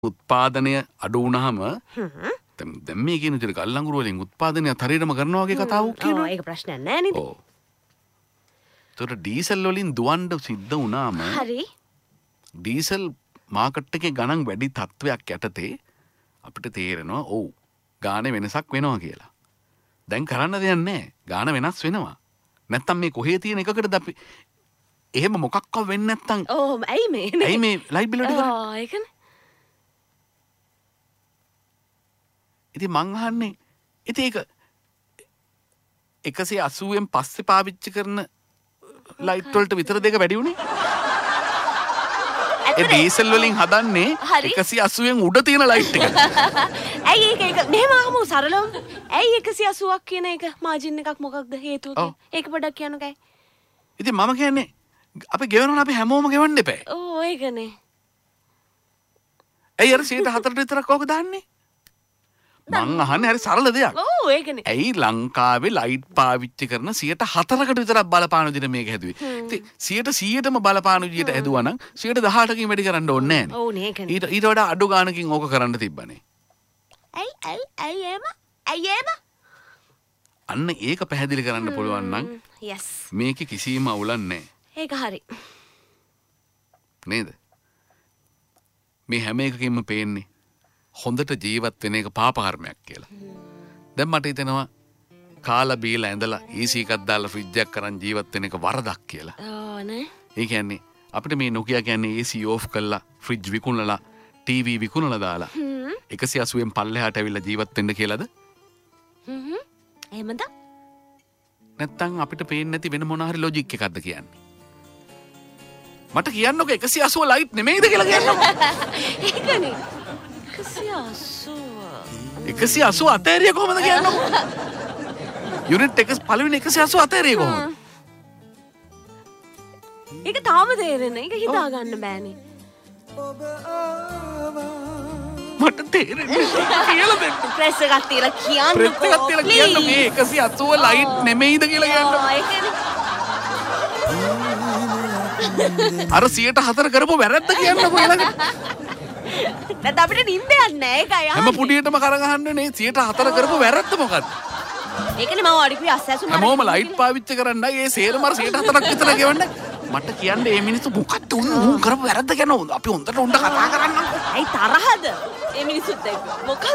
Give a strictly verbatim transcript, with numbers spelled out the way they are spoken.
උත්පාදනය අඩු වුණාම දැන් මේ කියන විදිහට ගල්ලංගුරු වලින් උත්පාදනය හරියටම කරනවා වගේ කතාවක් කියනවා. ඔව් ඒක ප්‍රශ්නයක් නෑ නේද? ඔව්. ඒතර ඩීසල් වලින් දුවන්න සිද්ධ වුණාම හරි. ඩීසල් මාකට් එකේ ගණන් වැඩි තත්වයක් යටතේ අපිට තේරෙනවා ඔව් ගානේ වෙනසක් වෙනවා කියලා. දැන් කරන්න දෙයක් නැහැ. ගාන වෙනස් වෙනවා. නැත්තම් මේ කොහේ තියෙන එකකටද අපි එහෙම මොකක්වත් වෙන්නේ නැත්තම් ඔව් ඇයි මේ? ඇයි මේ ලයිට් බිල් වැඩි කරන්නේ? ඔව් ඒකනේ. ඉතින් මං අහන්නේ ඉතින් ඒක එකසිය අසූවෙන් පස්සේ පාවිච්චි කරන ලයිට් වලට විතර දෙක වැඩි උනේ. ඒ ඩීසල් වලින් හදන්නේ එකසිය අසූවෙන් උඩ තියෙන ලයිට් එක. ඇයි ඒක ඒක මෙහෙම අහමු සරලවම. ඇයි එකසිය අසූවක් කියන එක මාජින් එකක් මොකක්ද හේතුව? ඒක පොඩ්ඩක් කියන්නකයි. ඉතින් මම කියන්නේ අපි ගෙවනවනේ අපි හැමෝම ගෙවන්න එපා. ඔව් ඒකනේ. ඇයි අර සියයට හතරට විතරක් ඕක දාන්නේ? මං අහන්නේ හරි සරල දෙයක්. ඔව් ඒකනේ. ඇයි ලංකාවේ ලයිට් පාවිච්චි කරන සියයට හතරකට විතරක් බලපාන විදිහට මේක හැදුවේ. ඉතින් සියයට සීයටම බලපාන විදිහට හැදුවා නම් සියයට දහඅටකින් වැඩි කරන්න ඕනේ නැහැ. ඔව් නේ ඒකනේ. ඊට ඊට වඩා අඩු ගානකින් ඕක කරන්න තිබ්බනේ. ඇයි ඇයි ඇයි එම? ඇයි එම? අන්න ඒක පැහැදිලි කරන්න පුළුවන් නම් yes. මේකේ කිසිම අවුලක් නැහැ. ඒක හරි. නේද? මේ හැම එකකින්ම පේන්නේ හොඳට ජීවත් වෙන එක පාප කර්මයක් කියලා. දැන් මට හිතෙනවා කාලා බීලා ඇඳලා ඊසී එකක් දාලා ෆ්‍රිජ් එකක් කරන් ජීවත් වෙන එක වරදක් කියලා. ඔව් නේ. ඒ කියන්නේ අපිට මේ Nokia කියන්නේ ඒසී ඕෆ් කරලා ෆ්‍රිජ් විකුණලා ටීවී විකුණලා දාලා එකසිය අසූවෙන් පල්ලෙහාට ඇවිල්ලා ජීවත් වෙන්න කියලාද? හ්ම්. එහෙමද? නැත්තම් අපිට පේන්නේ නැති වෙන මොන හරි ලොජික් එකක්ද කියන්නේ? මට කියන්නකෝ එකසිය අසූව ලයිට් නෙමෙයිද කියලා කියන්නකෝ. ඒකනේ. එකසිය අසූව. එකසිය අසූව අතෑරිය කොහමද කියන්නකෝ? යුනිට් එක පළවෙනි එකසිය අසූව අතෑරිය කොහමද? ඒක තාම තේරෙන්නේ. ඒක හිතා ගන්න බෑනේ. මට තේරෙන්නේ කියලා දෙන්න. ප්‍රෙස් එකක් තියලා කියන්නකෝ. ප්‍රෙස් එකක් තියලා කියන්නකෝ මේ එකසිය අසූව ලයිට් නෙමෙයිද කියලා කියන්නකෝ. ඔව් ඒකනේ. අර සියයට හතර කරපුව වැරද්ද කියන්නකෝ ඊළඟට. නැත්නම් අපිට නිින්ද යන්නේ නැහැ ඒකයි. හැම පුඩියටම කරගහන්නේ නේ සියයට හතර කරපුව වැරද්ද මොකද්ද? ඒකනේ මම අඩිකුයි අස්සැසුන. හැමෝම ලයිට් පාවිච්චි කරන්නයි ඒ සේරම අර සියයට හතරක් විතර ගෙවන්න. මට කියන්නේ මේ මිනිස්සු මොකක්ද උන් උන් කරපු වැරද්ද ගැන අපි හොඳට උන්ට කතා කරන්නම්කෝ. ඇයි තරහද? මේ මිනිස්සුත් එක්ක. මොකද